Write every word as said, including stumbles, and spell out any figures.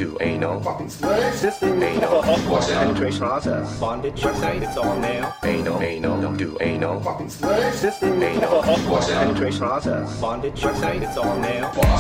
do anal. Fucking slaves. System anal. Penetration process. Bondage website. It's all nail. Anal, anal, do anal. Fucking slaves. System anal. Penetration process. Bondage website. It's all nail.